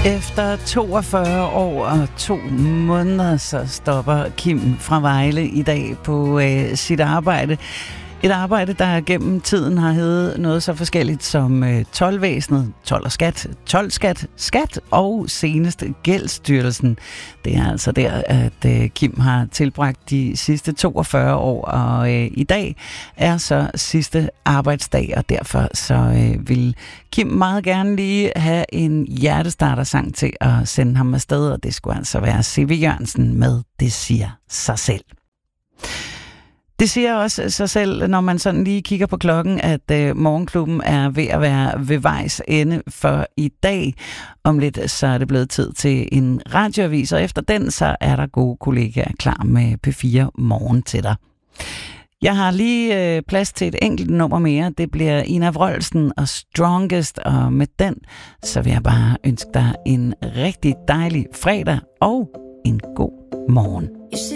Efter 42 år og 2 måneder, så stopper Kim fra Vejle i dag på sit arbejde. Et arbejde, der gennem tiden har heddet noget så forskelligt som toldvæsenet, told og skat, toldskat, skat og senest Gældsstyrelsen. Det er altså der, at Kim har tilbragt de sidste 42 år, og i dag er så sidste arbejdsdag, og derfor så vil Kim meget gerne lige have en hjertestartersang til at sende ham afsted, og det skulle altså være C.V. Jørgensen med Det siger sig selv. Det siger også sig selv, når man sådan lige kigger på klokken, at morgenklubben er ved at være ved vejs ende for i dag. Om lidt så er det blevet tid til en radioavis, og efter den så er der gode kollegaer klar med P4 Morgen til dig. Jeg har lige plads til et enkelt nummer mere. Det bliver Ina Wroldsen og Strongest, og med den så vil jeg bare ønske dig en rigtig dejlig fredag og en god morgen.